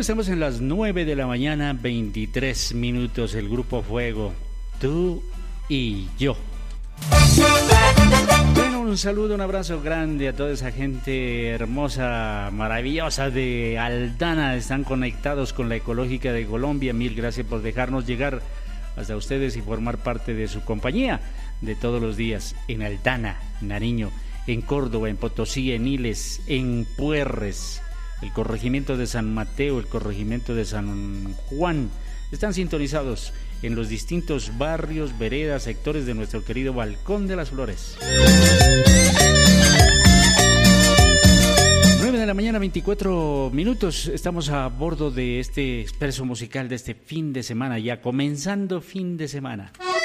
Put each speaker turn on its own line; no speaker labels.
estamos en las 9 de la mañana, 23 minutos, el Grupo Fuego, tú y yo. Bueno, un saludo, un abrazo grande a toda esa gente hermosa, maravillosa de Aldana. Están conectados con la Ecológica de Colombia. Mil gracias por dejarnos llegar hasta ustedes y formar parte de su compañía de todos los días en Aldana, Nariño, en Córdoba, en Potosí, en Iles, en Puerres, el corregimiento de San Mateo, el corregimiento de San Juan. Están sintonizados en los distintos barrios, veredas, sectores de nuestro querido Balcón de las Flores. 9 de la mañana, 24 minutos. Estamos a bordo de este expreso musical de este fin de semana, ya comenzando fin de semana.